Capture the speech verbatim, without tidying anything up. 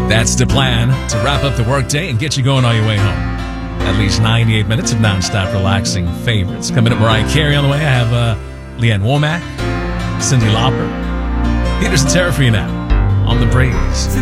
That's the plan to wrap up the workday and get you going on your way home. At least ninety-eight minutes of nonstop relaxing favorites. Coming up, Mariah Carey on the way. I have uh, Leanne Womack, Cyndi Lauper. Peter Cetera for you now on The Breeze.